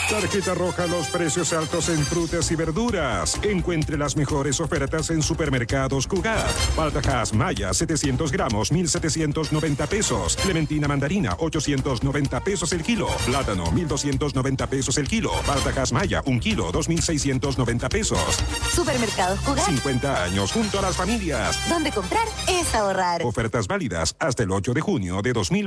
Tarjeta roja, los precios altos en frutas y verduras. Encuentre las mejores ofertas en Supermercados Cugat. Paltajas Maya, 700 gramos, 1,790 pesos. Clementina mandarina, 890 pesos el kilo. Plátano, 1,290 pesos el kilo. Paltajas Maya, 1 kilo, 2,690 pesos. Supermercados Cugat. 50 años junto a las familias. Donde comprar es ahorrar. Ofertas válidas hasta el 8 de junio de 2020.